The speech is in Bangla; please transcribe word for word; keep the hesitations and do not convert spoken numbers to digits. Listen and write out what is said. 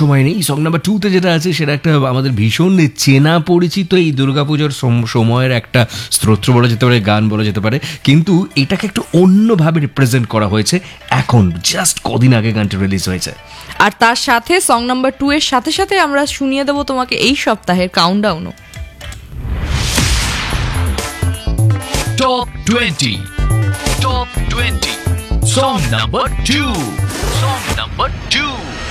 সময় নেই। সং নাম্বার টুতে যেটা আছে সেটা একটা আমাদের ভীষণ চেনা পরিচিত এই দুর্গাপুজোর সময়ের একটা স্তোত্র বলা যেতে পারে, গান বলা যেতে পারে, কিন্তু এটাকে একটু অন্যভাবে রিপ্রেজেন্ট করা হয়েছে। এখন জাস্ট কদিন আগে গানটা রিলিজ হয়েছে। আর তার সাথে সং নাম্বার টু এর সাথে সাথে আমরা শুনিয়ে দেবো তোমাকে এই সপ্তাহের কাউন্টডাউনও। Top twenty. Top twenty. Song number two. Song number two.